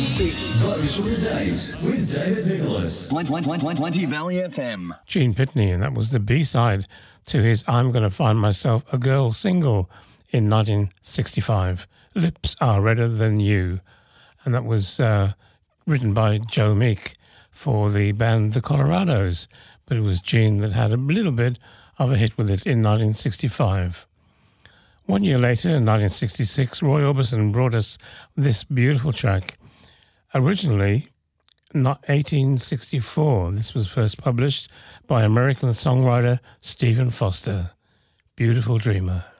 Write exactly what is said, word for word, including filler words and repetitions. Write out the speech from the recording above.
Six Blows from the Days with David Nicholas. twenty Valley F M. Gene Pitney, and that was the B-side to his I'm Gonna Find Myself a Girl single in nineteen sixty-five, Lips Are Redder Than You. And that was uh, written by Joe Meek for the band The Colorados, but it was Gene that had a little bit of a hit with it in nineteen sixty-five. One year later, in nineteen sixty-six, Roy Orbison brought us this beautiful track. Originally, not eighteen sixty-four, this was first published by American songwriter Stephen Foster. Beautiful Dreamer.